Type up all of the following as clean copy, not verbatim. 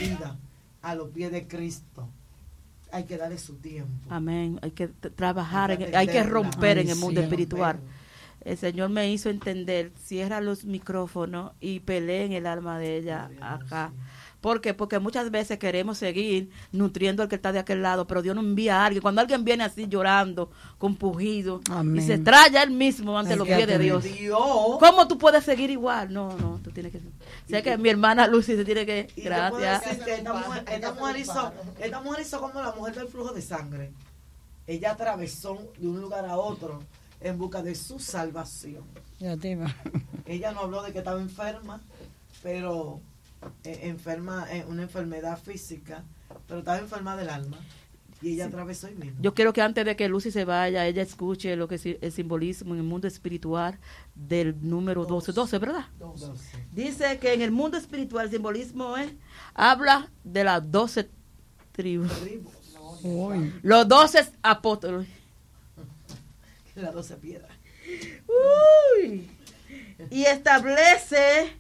vida a los pies de Cristo. Hay que darle su tiempo. Amén. Hay que trabajar, hay que romper en el mundo espiritual. El Señor me hizo entender, cierra los micrófonos y pelea en el alma de ella acá. ¿Por qué? Porque muchas veces queremos seguir nutriendo al que está de aquel lado, pero Dios nos envía a alguien. Cuando alguien viene así llorando, compugido, y se trae él mismo ante los pies de Dios. ¿Cómo tú puedes seguir igual? No, tú tienes que... Sé que mi hermana Lucy se tiene que... Gracias. Esta mujer hizo como la mujer del flujo de sangre. Ella atravesó de un lugar a otro en busca de su salvación. Ella no habló de que estaba enferma, pero... enferma, una enfermedad física, pero estaba enferma del alma y ella atravesó ahí mismo. Yo quiero que antes de que Lucy se vaya, ella escuche lo que es el simbolismo en el mundo espiritual del número 12, ¿verdad? 12. Dice que en el mundo espiritual el simbolismo habla de las 12 tribus. Los 12 apóstoles. Las 12 piedras. Uy. Y establece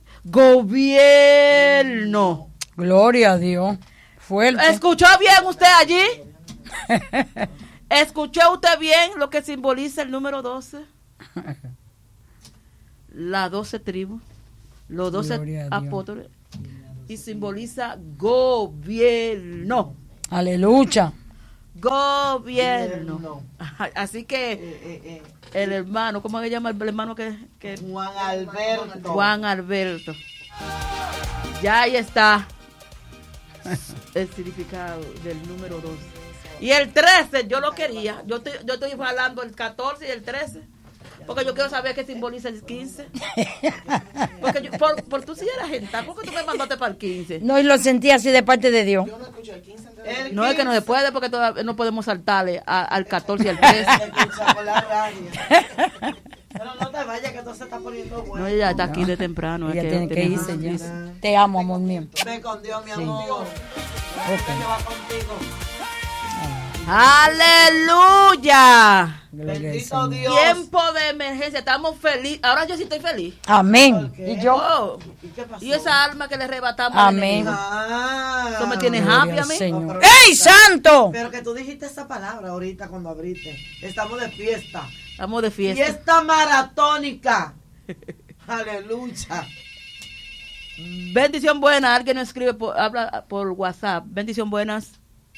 gobierno. Gloria a Dios. Fuerte. ¿Escuchó bien usted allí? ¿Escuchó usted bien lo que simboliza el número 12? Las 12 tribus, los 12 apóstoles, y simboliza gobierno. Aleluya. Gobierno. Así que el hermano, ¿cómo se llama el hermano que Juan Alberto? Juan Alberto. Ya ahí está el significado del número 12. Y el 13, yo lo quería. Yo estoy hablando el 14 y el 13. Porque yo quiero saber qué simboliza el 15. Porque por tú sí eras gente. ¿Por qué tú me mandaste para el 15? No, y lo sentí así de parte de Dios. Yo no escucho el 15. No es que no se puede porque todavía no podemos saltarle al 14 y al 13. Pero no te vayas que todo se está poniendo bueno. No, ella está aquí de temprano. Ella tiene que irse ya. Te amo, amor mío. Ve con Dios, mi amor. Okay. Va contigo. ¡Aleluya! Bendito Dios. Tiempo de emergencia, estamos felices. Ahora yo sí estoy feliz. Amén. ¿Y yo? Oh. ¿Y qué pasó? Y esa alma que le arrebatamos. Amén. Eso me tiene happy a mí. Señor. ¡Ey, santo! Pero que tú dijiste esa palabra ahorita cuando abriste. Estamos de fiesta. Estamos de fiesta. Fiesta maratónica. Aleluya. Bendición buena. Alguien nos escribe, habla por WhatsApp. Bendición buenas.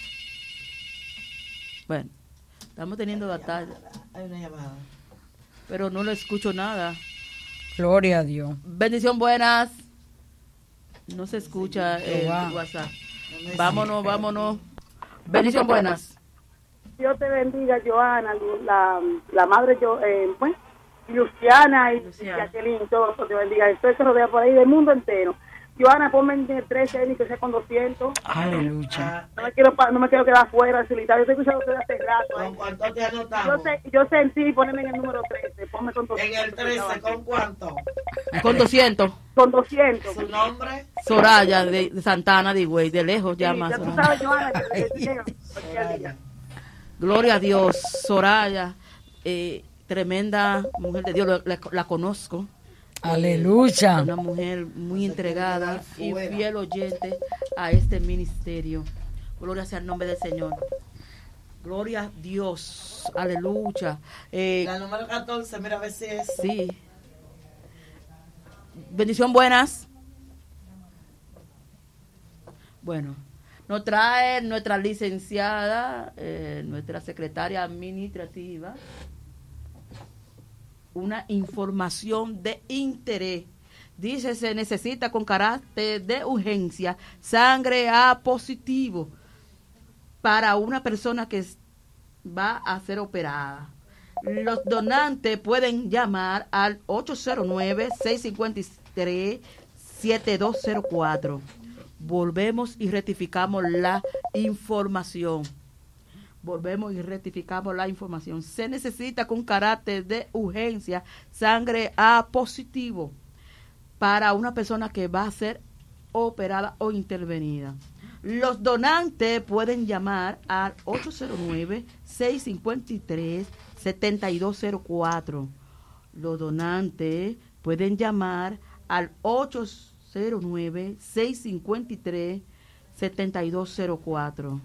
Bueno, estamos teniendo batalla. Hay una llamada. Pero no le escucho nada. Gloria a Dios. Bendición buenas. No se escucha el WhatsApp. Vámonos. Bendición buenas. Dios te bendiga, Joana, la madre Luciana y Jacqueline, todos te bendiga. Estoy que rodea por ahí del mundo entero. Joana, ponme en 13 y que sea con 200. Aleluya. No me quiero quedar fuera, solitario. Yo estoy escuchando ustedes hace rato. ¿Con cuánto te anotamos? Yo sentí ponerme en el número 13. Ponme con 200. En el 13, ¿con cuánto? Con 200. Con 200. ¿Su nombre? Soraya de Santana de Higüey, de lejos Sí, llama. ya tú sabes, Joana, que Gloria a Dios, Soraya, tremenda mujer de Dios, la conozco. Aleluya. Una mujer muy entregada y fiel oyente a este ministerio. Gloria sea el nombre del Señor. Gloria a Dios. Aleluya. La número 14, mira a ver si es. Sí. Bendición buenas. Bueno, nos trae nuestra licenciada, nuestra secretaria administrativa, una información de interés. Dice, se necesita con carácter de urgencia sangre A positivo para una persona que va a ser operada. Los donantes pueden llamar al 809-653-7204. Volvemos y rectificamos la información. Se necesita con carácter de urgencia sangre A positivo para una persona que va a ser operada o intervenida. Los donantes pueden llamar al 809-653-7204. Los donantes pueden llamar al 809-653-7204. 7204.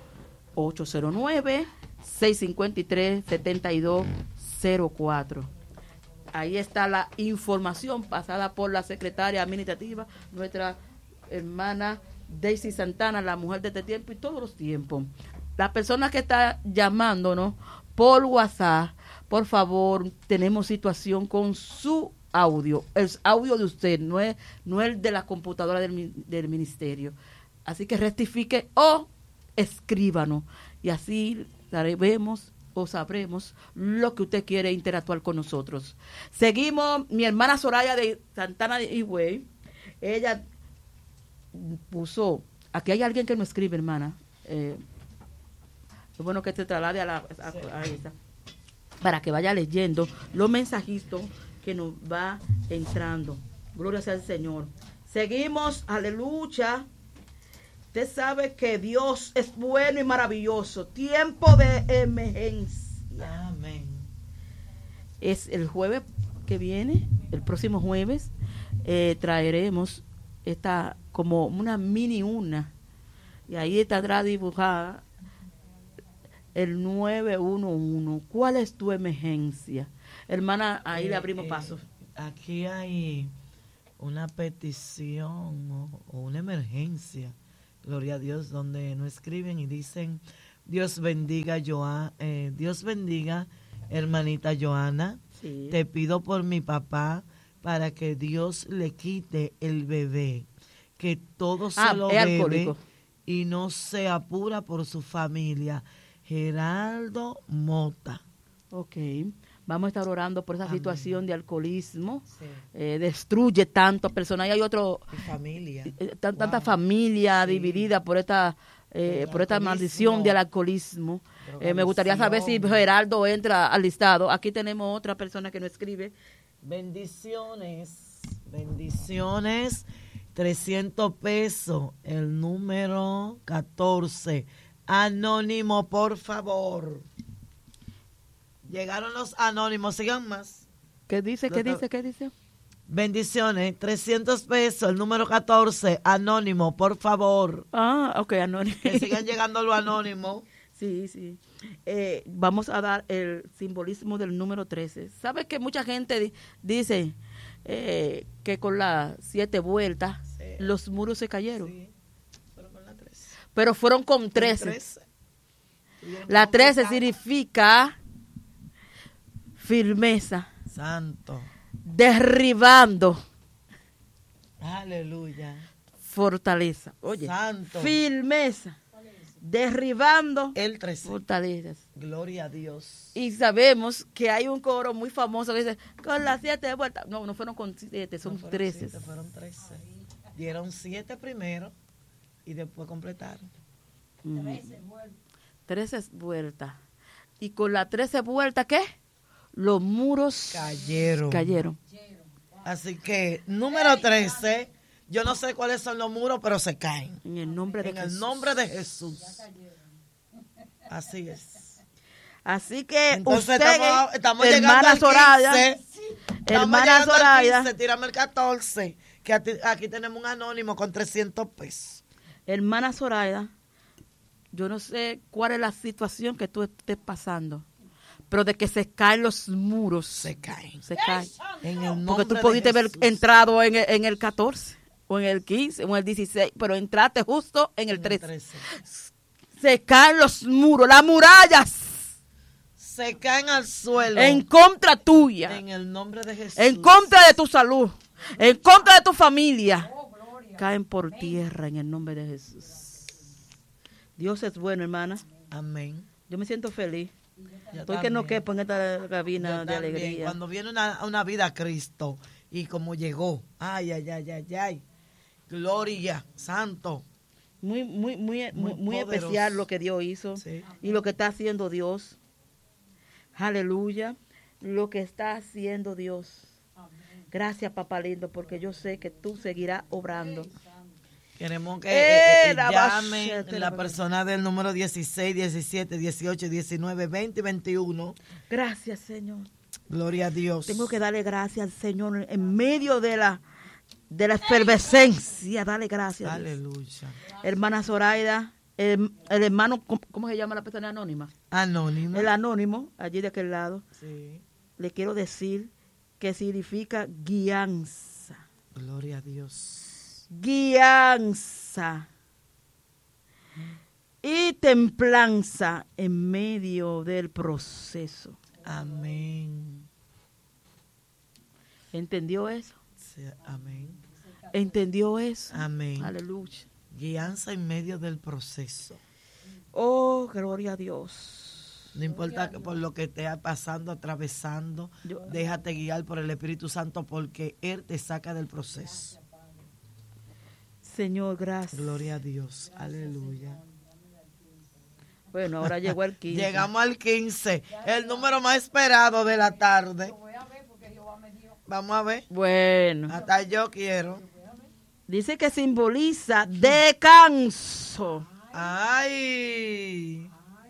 809-653-7204. Ahí está la información pasada por la secretaria administrativa, nuestra hermana Daisy Santana, la mujer de este tiempo y todos los tiempos. La persona que está llamándonos por WhatsApp, por favor, tenemos situación con su audio. El audio de usted, no es el de la computadora del ministerio. Así que rectifique o escríbanos y así sabremos lo que usted quiere interactuar con nosotros. Seguimos, mi hermana Soraya de Santana de Higüey, ella puso, aquí hay alguien que no escribe, hermana, es bueno que te traslade a esa, para que vaya leyendo los mensajitos que nos va entrando. Gloria sea al Señor. Seguimos, aleluya. Usted sabe que Dios es bueno y maravilloso. Tiempo de emergencia. Amén. Es el jueves que viene, el próximo jueves, traeremos esta como una mini una. Y ahí estará dibujada el 911. ¿Cuál es tu emergencia? Hermana, ahí le abrimos paso. Aquí hay una petición o una emergencia. Gloria a Dios, donde nos escriben y dicen, Dios bendiga, Dios bendiga, hermanita Joana. Sí. Te pido por mi papá para que Dios le quite el bebé, que todo se lo bebe alcohólico y no se apura por su familia. Geraldo Mota. Ok. Vamos a estar orando por esa situación de alcoholismo. Sí. Destruye tantas personas. Y hay familia. Tanta familia dividida por esta maldición del alcoholismo. Me gustaría saber si Geraldo entra al listado. Aquí tenemos otra persona que nos escribe. Bendiciones. 300 pesos. El número 14. Anónimo, por favor. Llegaron los anónimos, sigan más. ¿Qué dice? Bendiciones, 300 pesos, el número 14, anónimo, por favor. Ok, anónimo. Que sigan llegando los anónimos. Sí. Vamos a dar el simbolismo del número 13. ¿Sabes que mucha gente dice que con las 7 vueltas los muros se cayeron? Sí, pero con la 13. Pero fueron con 13. La 13 significa firmeza. Santo. Derribando. Aleluya. Fortaleza. Oye. Santo. Firmeza. Derribando. El 13. Fortalezas. Gloria a Dios. Y sabemos que hay un coro muy famoso que dice, con las 7 vueltas. No fueron con 7, son 13. Fueron 13. Dieron 7 primero y después completaron. 13 vueltas. Y con la 13 vueltas, ¿qué? Los muros cayeron. Así que, número 13, yo no sé cuáles son los muros, pero se caen. En el nombre de Jesús. En el nombre de Jesús. Así es. Así que entonces usted, estamos hermana Soraya, hermana Soraya, tírame el 14, que aquí tenemos un anónimo con 300 pesos. Hermana Soraya, yo no sé cuál es la situación que tú estés pasando, pero de que se caen los muros. Se caen. En el nombre. Porque tú pudiste haber entrado en el 14, o en el 15, o en el 16, pero entraste justo en el 13. Se caen los muros, las murallas. Se caen al suelo. En contra tuya. En el nombre de Jesús. En contra de tu salud. En contra de tu familia. Caen por tierra en el nombre de Jesús. Dios es bueno, hermana. Amén. Yo me siento feliz. Porque no quepo en esta cabina de alegría. Cuando viene una vida a Cristo y como llegó, ay, gloria, santo. Muy especial lo que Dios hizo, sí. Y lo que está haciendo Dios. Aleluya, lo que está haciendo Dios. Gracias, papá lindo, porque yo sé que tú seguirás obrando. Queremos que llamen la persona del número 16, 17, 18, 19, 20 y 21. Gracias, Señor. Gloria a Dios. Tengo que darle gracias al Señor en medio de la de la efervescencia. Dale gracias. Aleluya. Hermana Zoraida, el hermano, ¿cómo se llama la persona anónima? Anónimo. El anónimo, allí de aquel lado. Sí. Le quiero decir que significa guianza. Gloria a Dios. Guianza. Y templanza en medio del proceso. Amén. ¿Entendió eso? Sí, amén. ¿Entendió eso? Amén. Aleluya. Guianza en medio del proceso. Oh, gloria a Dios. No importa que por lo que esté pasando, atravesando, déjate guiar por el Espíritu Santo porque Él te saca del proceso. Señor, gracias. Gloria a Dios. Aleluya. Bueno, ahora llegó el 15. Llegamos al 15, el número más esperado de la tarde. Vamos a ver. Bueno. Hasta yo quiero. Dice que simboliza descanso. Ay.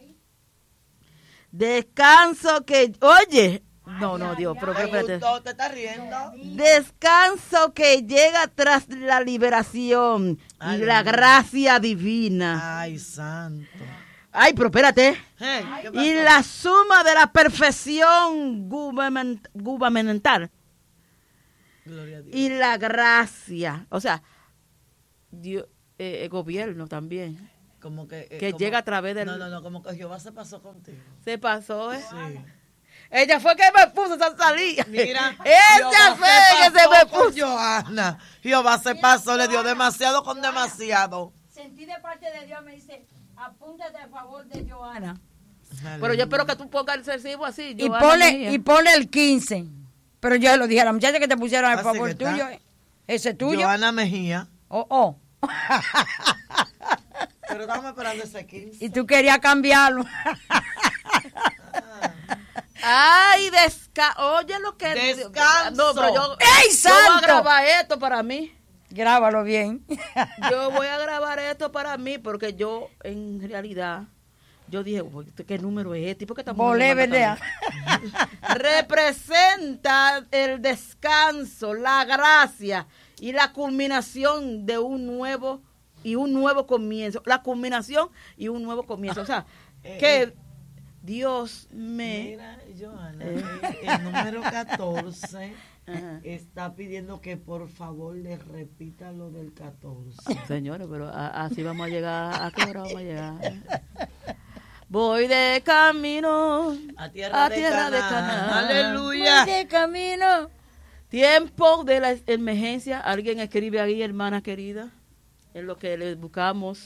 Descanso que, oye, no, Dios, pero espérate. ¿Te estás riendo? Descanso que llega tras la liberación y la gracia divina. Ay, santo. Ay, pero espérate. Hey, y la suma de la perfección gubernamental. Gloria a Dios. Y la gracia. O sea, Dios, el gobierno también. Como que como, llega a través del... No, como que Jehová se pasó contigo. Se pasó, ¿eh? Sí. Ella fue que me puso esa salida. Mira, ella fue que se me puso. Johanna. Jehová se pasó, le dio demasiado con demasiado. Sentí de parte de Dios, me dice, apúntate a favor de Johanna. Pero yo espero que tú pongas el recibo así. Y ponle el 15. Pero yo lo dije a la muchacha que te pusieron a favor tuyo. Ese es tuyo. Johanna Mejía. Oh. Pero estamos esperando ese 15. Y tú querías cambiarlo. Ay, oye lo que... Descanso. No, pero yo santo! voy a grabar esto para mí. Grábalo bien. Yo voy a grabar esto para mí porque yo, en realidad, yo dije, ¿qué número es este? ¿Por qué estamos Volé, ¿verdad? Representa el descanso, la gracia y la culminación de un nuevo comienzo. La culminación y un nuevo comienzo. O sea, que Dios me... Mira, Johanna, el número 14 está pidiendo que por favor le repita lo del 14. Señores, pero así vamos a llegar. ¿A qué hora vamos a llegar? Voy de camino a tierra de Canaán. Aleluya. Voy de camino. Tiempo de la emergencia. Alguien escribe ahí, hermana querida, en lo que le buscamos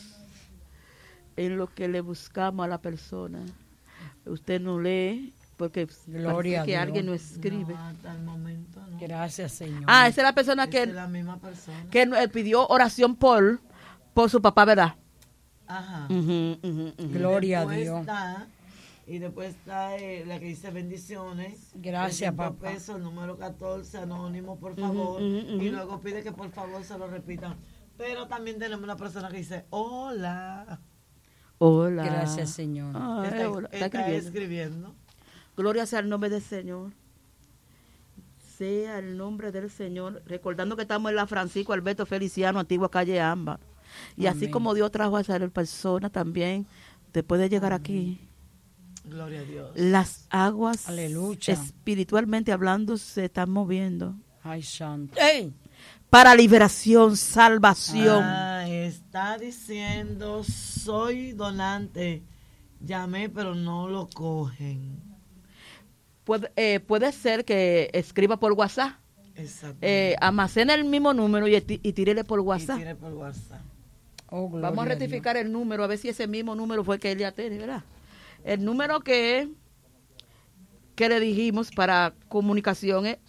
a la persona. Usted no lee porque Gloria que a Dios. alguien no escribe. No, hasta el momento no. Gracias, Señor. Esa es la persona Es la misma persona. que pidió oración por su papá, ¿verdad? Ajá. Gloria a Dios. Y después está la que dice bendiciones. Gracias, papá. Pesos, el número 14, anónimo, por favor. Y luego pide que por favor se lo repitan. Pero también tenemos una persona que dice, hola. Hola. Gracias, Señor. Está escribiendo. Gloria sea el nombre del Señor. Sea el nombre del Señor. Recordando que estamos en la Francisco Alberto Feliciano, antigua calle Amba. Y Amén. así como Dios trajo a esa persona también, después de llegar aquí, Gloria a Dios. las aguas, Aleluya, espiritualmente hablando, se están moviendo. Ay, santo. ¡Ey! Para liberación, salvación. Está diciendo, soy donante. Llamé, pero no lo cogen. Puede ser que escriba por WhatsApp. Almacena el mismo número y tírele por WhatsApp. Oh, vamos a rectificar el número, a ver si ese mismo número fue el que él ya tiene, ¿verdad? El número que le dijimos para comunicación es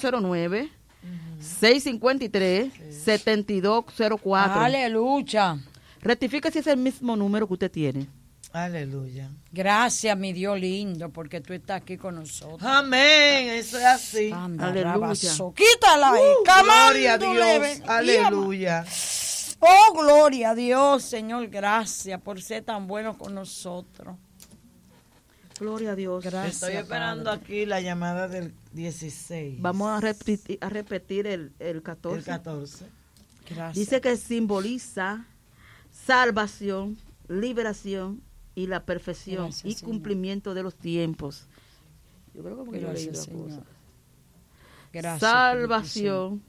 809-653-7204. Aleluya. Rectifica si es el mismo número que usted tiene. Aleluya. Gracias, mi Dios lindo, porque tú estás aquí con nosotros. Amén, eso es así. Aleluya. Quítala ahí. Gloria a Dios. Aleluya. Oh, gloria a Dios, Señor, gracias por ser tan bueno con nosotros. Gloria a Dios. Gracias, estoy esperando aquí la llamada del 16. Vamos a repetir el 14. El 14. Gracias. Dice que simboliza salvación, liberación y la perfección. Gracias, y Señor. Cumplimiento de los tiempos. Yo creo que gracias, Señor. Gracias, salvación,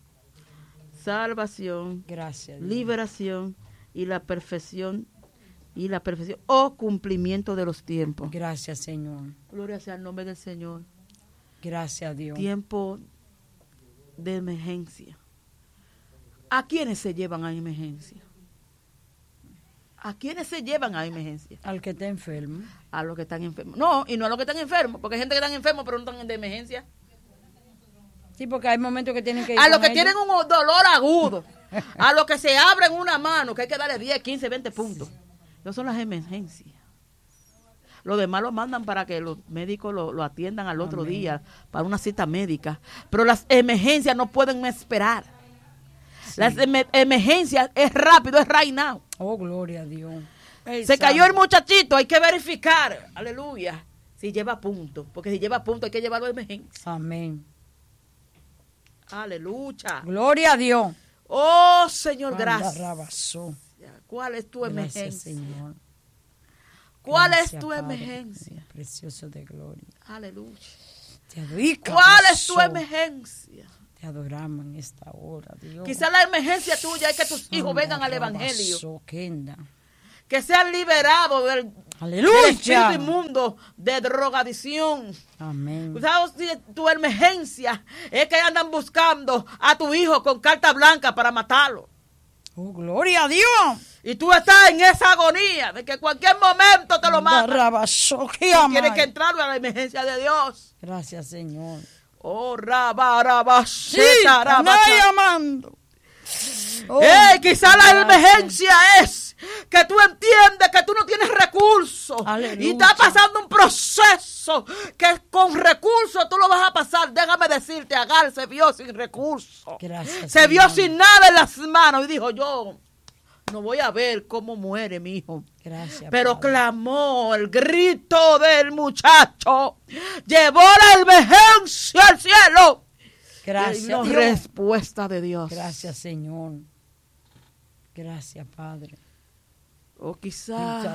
gracias, liberación y la perfección o cumplimiento de los tiempos. Gracias, Señor. Gloria sea el nombre del Señor. Gracias a Dios. Tiempo de emergencia. ¿A quiénes se llevan a emergencia? ¿A quiénes se llevan a emergencia? Al que está enfermo. A los que están enfermos. No, y no a los que están enfermos, porque hay gente que están enfermos pero no están de emergencia. Sí, porque hay momentos que tienen que ir a los que tienen un dolor agudo, a los que se abren una mano, que hay que darle 10, 15, 20 puntos. No son las emergencias. Los demás lo mandan para que los médicos lo atiendan al otro día, para una cita médica. Pero las emergencias no pueden esperar. Sí. Las emergencias es rápido, es right now. Oh, gloria a Dios. Se cayó el muchachito, hay que verificar, aleluya, si lleva punto. Porque si lleva punto hay que llevarlo a emergencia. Amén. Aleluya. Gloria a Dios. Oh, Señor, gracias. ¿Cuál es tu emergencia? Gracias, Señor. ¿Cuál es tu emergencia? Precioso de gloria. Aleluya. Te adoro. ¿Cuál es tu emergencia? Te adoramos en esta hora, Dios. Quizá la emergencia tuya es que tus hijos vengan al evangelio. Que sean liberados del espíritu inmundo de drogadicción. Amén. ¿Sabes si tu emergencia es que andan buscando a tu hijo con carta blanca para matarlo? Oh, gloria a Dios. Y tú estás en esa agonía de que en cualquier momento te lo matan. Tienes que entrar a la emergencia de Dios. Gracias, Señor. Oh, rabarabashita, sí, estoy llamando. Oh, quizá la emergencia es que tú entiendes que tú no tienes recursos. Aleluya. Y está pasando un proceso que con recursos tú lo vas a pasar. Déjame decirte, Agar se vio sin recursos. Gracias, se vio Señor. sin nada en las manos y dijo, yo no voy a ver cómo muere mi hijo. Gracias, pero Padre. clamó el grito del muchacho, llevó la emergencia al cielo. Gracias, Dios. Respuesta de Dios. Gracias, Señor. Gracias, Padre. O quizá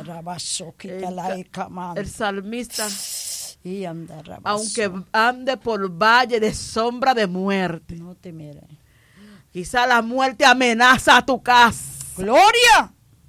el salmista, aunque ande por valle de sombra de muerte, no temeré. Quizá la muerte amenaza a tu casa. ¡Gloria!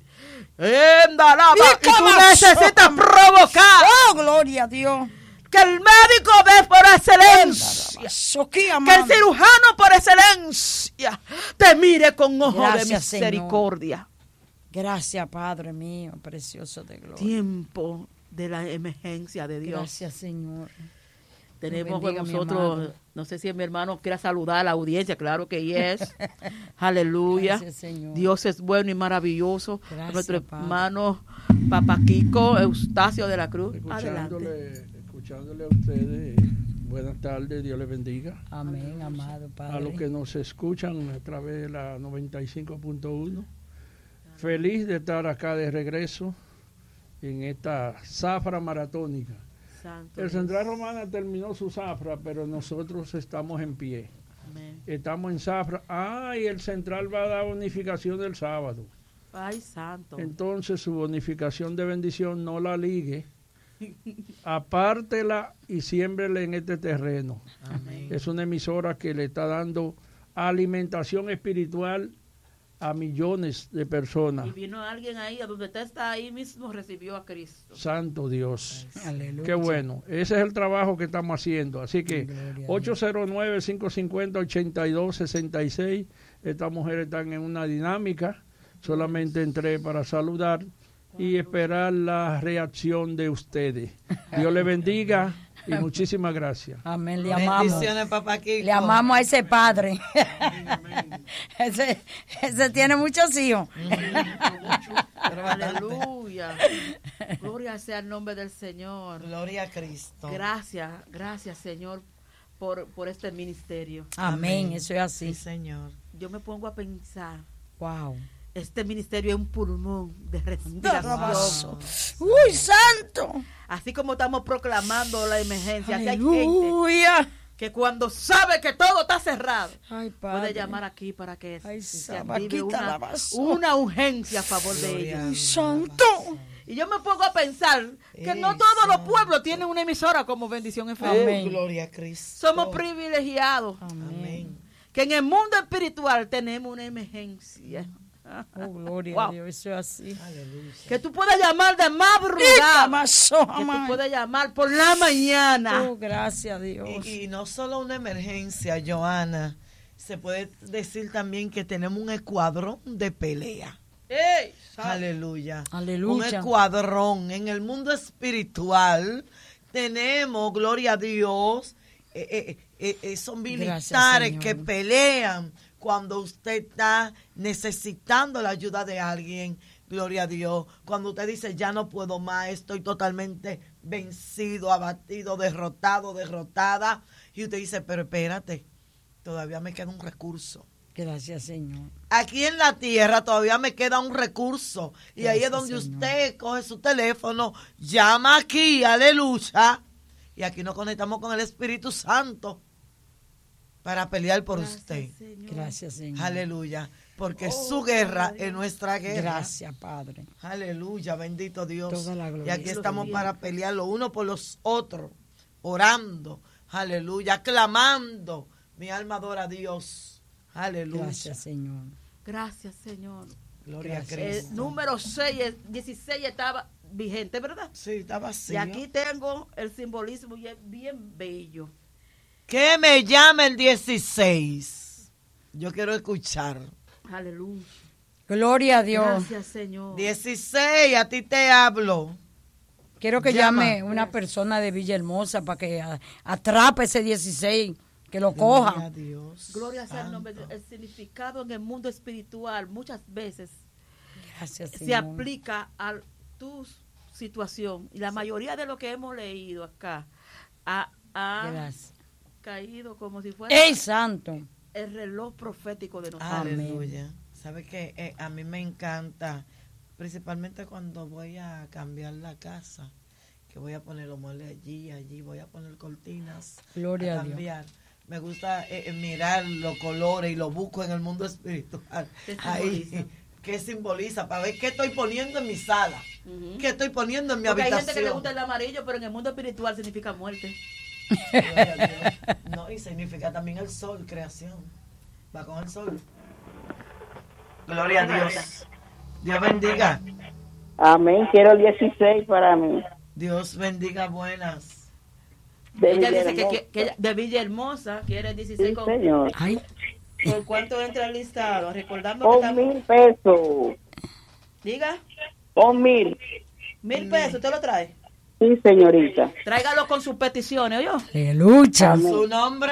Y tú necesitas provocar. ¡Oh, gloria a Dios! Que el médico ve por excelencia, que el cirujano por excelencia te mire con ojo de misericordia. Señor. Gracias, Padre mío, precioso de gloria. Tiempo de la emergencia de Dios. Gracias, Señor. Tenemos con nosotros, no sé si mi hermano quiera saludar a la audiencia, claro que es. Aleluya. Gracias, Señor. Dios es bueno y maravilloso. Gracias, nuestro Padre. Hermano Papa Kiko Eustacio de la Cruz. Escuchándole a ustedes, buenas tardes, Dios les bendiga. Amén, amado Padre. A los que nos escuchan a través de la 95.1, feliz de estar acá de regreso en esta zafra maratónica. Santo El Dios. Central Romana terminó su zafra, pero nosotros estamos en pie. Amén. Estamos en zafra. Y el Central va a dar bonificación el sábado. Ay, santo. Entonces su bonificación de bendición no la ligue. Apártela y siémbrele en este terreno. Amén. Es una emisora que le está dando alimentación espiritual a millones de personas. Y vino alguien ahí, a donde usted está ahí mismo, recibió a Cristo. Santo Dios. Aleluya. Qué bueno. Ese es el trabajo que estamos haciendo. Así que 809-550-8266. Estas mujeres están en una dinámica. Solamente entré para saludar y esperar la reacción de ustedes. Dios le bendiga y muchísimas gracias. Amén, le amamos. Bendiciones, Papá Kiko. Le amamos a ese padre. ese tiene muchos hijos. Aleluya. Gloria sea el nombre del Señor. Gloria a Cristo. Gracias, Señor, por este ministerio. Amén, eso es así. Sí, Señor. Yo me pongo a pensar Wow. Este ministerio es un pulmón de respiración. ¡Uy, santo! Así como estamos proclamando la emergencia, aquí hay ¡Aleluya! gente que cuando sabe que todo está cerrado, Ay, puede llamar aquí para que Ay, se active la una urgencia a favor de ellos. ¡Ay, santo! Y yo me pongo a pensar que no todos los pueblos tienen una emisora como Bendición FM. Amén. Gloria a Cristo. Somos privilegiados. Amén. Que en el mundo espiritual tenemos una emergencia. Oh, gloria Wow. a Dios, eso es así. Aleluya. Que tú puedes llamar de madrugada. Que tú Amén. puedes llamar por la mañana. Oh, gracias a Dios. Y no solo una emergencia, Joana, se puede decir también que tenemos un escuadrón de pelea. ¡Ey! Aleluya. Aleluya. Un escuadrón en el mundo espiritual. Tenemos, gloria a Dios, son militares Señor. que pelean cuando usted está necesitando la ayuda de alguien. Gloria a Dios. Cuando usted dice, ya no puedo más, estoy totalmente vencido, abatido, derrotado, derrotada. Y usted dice, pero espérate, todavía me queda un recurso. Gracias, Señor. Aquí en la tierra todavía me queda un recurso. Y Gracias, ahí es donde Señor. usted coge su teléfono, llama aquí, aleluya. Y aquí nos conectamos con el Espíritu Santo para pelear por usted. Señor. Gracias, Señor. Aleluya. Porque su guerra es nuestra guerra. Gracias, Padre. Aleluya, bendito Dios. Toda la gloria. Y aquí estamos para pelear los unos por los otros, orando, aleluya, clamando. Mi alma adora a Dios. Aleluya. Gracias, Señor. Gracias, Señor. Gloria Gracias. a Cristo. Número 6, 16 estaba vigente, ¿verdad? Sí, está vacío. Y aquí tengo el simbolismo y es bien bello. ¿Qué me llama el 16? Yo quiero escuchar. Aleluya. Gloria a Dios. Gracias, Señor. 16, a ti te hablo. Quiero que Llama. llame una persona de Villahermosa para que atrape ese 16, que lo Gloria a coja. Dios. Gloria sea el Santo. nombre de Dios. El significado en el mundo espiritual muchas veces Gracias, Señor. se aplica a tu situación. Y la mayoría de lo que hemos leído acá ha Gracias. caído como si fuera ¡Ey, santo! el reloj profético de nosotros. Aleluya. ¿Sabe qué? A mí me encanta, principalmente cuando voy a cambiar la casa, que voy a poner los muebles allí, voy a poner cortinas. Gloria a Dios. cambiar. Me gusta mirar los colores y los busco en el mundo espiritual. ¿Qué Ahí, simboliza? ¿qué simboliza? Para ver qué estoy poniendo en mi sala, qué estoy poniendo en mi Porque hay habitación. gente que le gusta el amarillo, pero en el mundo espiritual significa muerte. Gloria a Dios. No, y significa también el sol, creación. Va con el sol. Gloria a Dios. Dios bendiga. Amén. Quiero el 16 para mí. Dios bendiga, buenas. De Ella dice Villahermosa. que ella- de Villahermosa quiere 16 Sí, con... señor. Ay, ¿Por cuánto entra el listado? Recordando que Con estamos... 1,000 pesos. Diga, Con 1,000. 1,000 pesos, ¿usted lo trae? Sí, señorita. Tráigalo con sus peticiones, ¿oyó? aleluya. Su nombre,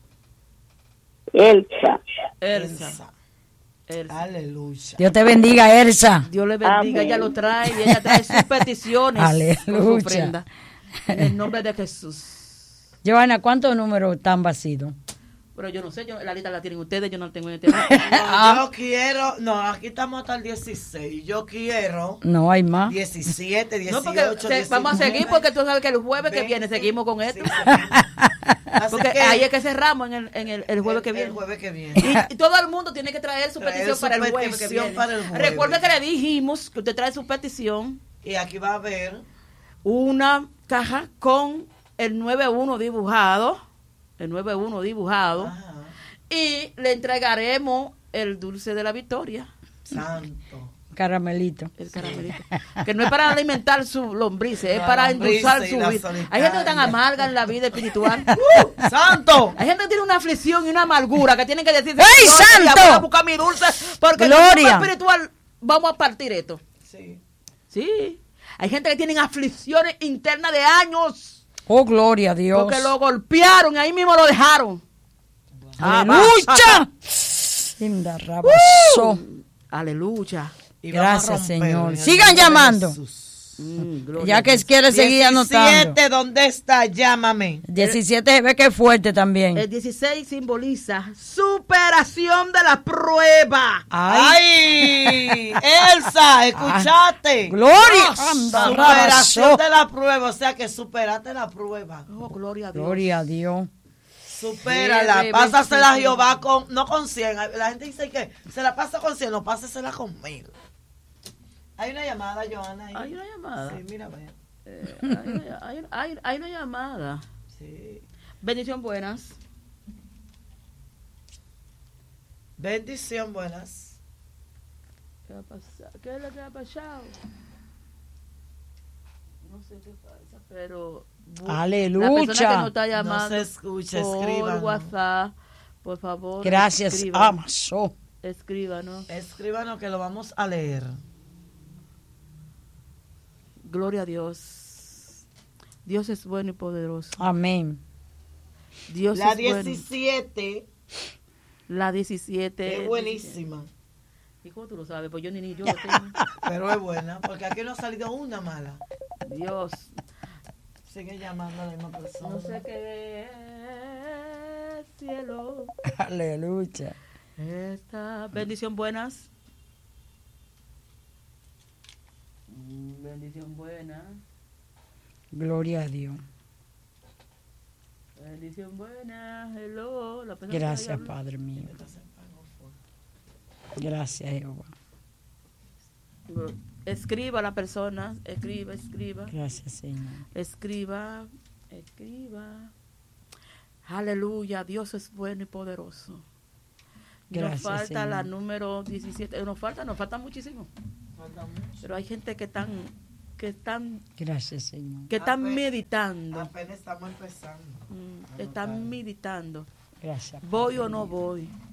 Elsa. Elsa. Elsa. aleluya. Dios te bendiga, Elsa. Dios le bendiga, Amén. ella lo trae y ella trae sus peticiones con su Aleluya. ofrenda. En el nombre de Jesús. Joana, ¿cuántos números están vacíos? Pero yo no sé, la lista la tienen ustedes, yo no la tengo en este No, yo quiero, no, aquí estamos hasta el 16. Yo quiero No hay más. 17, 18, No, porque 19. vamos a seguir porque tú sabes que el jueves que 20. viene seguimos con esto. Sí, así Porque que ahí es que cerramos en el jueves que viene. El jueves que viene. Y todo el mundo tiene que traer su Traer petición su para el jueves que petición viene. para el jueves. Recuerde que le dijimos que usted trae su petición, Y aquí va a haber una caja con el 9-1 dibujado, ajá, y le entregaremos el dulce de la victoria, santo. Caramelito. el caramelito, que no es para alimentar su lombrices, es La para lombrices endulzar y su la vida. solitaria. Hay gente que tan amarga en la vida espiritual. ¡Santo! Hay gente que tiene una aflicción y una amargura que tienen que decir, ¡Ey, "Señor, santo! voy a buscar mi dulce porque en el Gloria. mundo espiritual vamos a partir esto". Sí. Sí. Hay gente que tienen aflicciones internas de años Oh, gloria a Dios. porque lo golpearon y ahí mismo lo dejaron. ¡Aleluya! Linda rabazo. Aleluya. Y vamos a Gracias, romper Señor. en el Sigan nombre de llamando. Jesús. Ya que quiere seguir anotando. 17, ¿dónde está? Llámame. 17 se ve que es fuerte también. El 16 simboliza superación de la prueba. ¡Ay! Elsa, ¿escuchaste? ¡Gloria! Superación de la prueba, o sea que superaste la prueba. Oh, gloria a Dios. Gloria a Dios. Supérala, pásasela a Jehová no con 100. La gente dice que se la pasa con 100, no, pásasela con 1000. Hay una llamada, Joana. Ahí. Hay una llamada. Sí, mira, vaya. Hay una llamada. Sí. Bendición, buenas. Bendición, buenas. ¿Qué ha pasado? ¿Qué es lo que ha pasado? No sé qué pasa, pero... Aleluya. La persona que nos está llamando No se escucha, por escríbanos. WhatsApp, por favor. Gracias, Amazo. Escríbanos. Escríbanos que lo vamos a leer. Gloria a Dios. Dios es bueno y poderoso. Amén. Dios La es bueno. 17 La 17 es buenísima. ¿Y cómo tú lo sabes? Pues yo ni yo lo tengo. Pero es buena, porque aquí no ha salido una mala. Dios. Sigue llamando a la misma persona. No sé qué es cielo. Aleluya. Esta bendición buenas. Bendición buena. Gloria a Dios. Bendición buena. Hello. La persona Gracias, que Padre mío. Gracias, Jehová. Escriba a la persona. Escriba. Gracias, Señor. Escriba. Aleluya. Dios es bueno y poderoso. Gracias, nos falta Señor. la número 17. Nos falta muchísimo. Pero hay gente que están Gracias, Señor. que están meditando. Apenas estamos empezando. Están meditando. Gracias. ¿Voy o no voy?